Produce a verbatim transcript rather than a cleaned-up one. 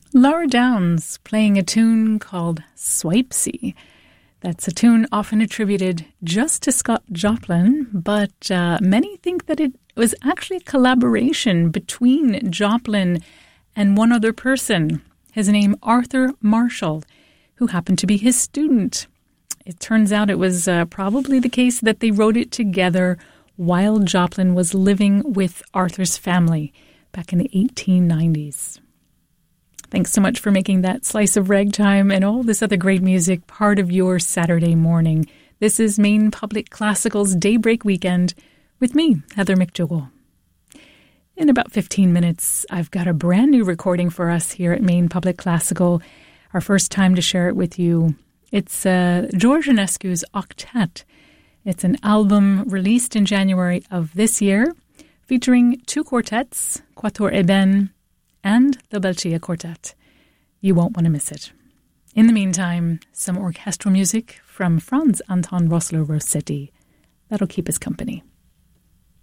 Laura Downs playing a tune called Swipesy. That's a tune often attributed just to Scott Joplin, but uh, many think that it was actually a collaboration between Joplin and one other person, his name Arthur Marshall, who happened to be his student. It turns out it was uh, probably the case that they wrote it together while Joplin was living with Arthur's family back in the eighteen nineties. Thanks so much for making that slice of ragtime and all this other great music part of your Saturday morning. This is Maine Public Classical's Daybreak Weekend with me, Heather McDougall. In about fifteen minutes, I've got a brand new recording for us here at Maine Public Classical. Our first time to share it with you. It's uh, George Enescu's Octet. It's an album released in January of this year, featuring two quartets, Quatuor Eben and the Belcia Quartet. You won't want to miss it. In the meantime, some orchestral music from Franz Anton Rossler Rossetti. That'll keep us company.